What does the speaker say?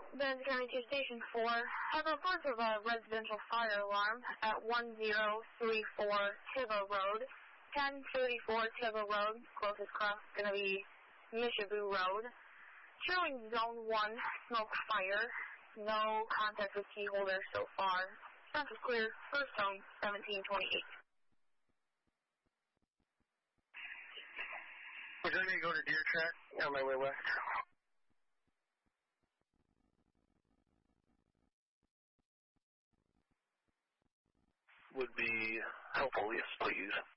Benz County 2 Station 4. Have reports of a residential fire alarm at 1034 Tiba Road. 1034 Tiba Road. Closest cross is going to be Mishaboo Road. Showing Zone 1, smoke fire. No contact with key holder so far. Front is clear. First zone, 1728. Was I going to go to Deer Track on my way west? Would be helpful, yes, please.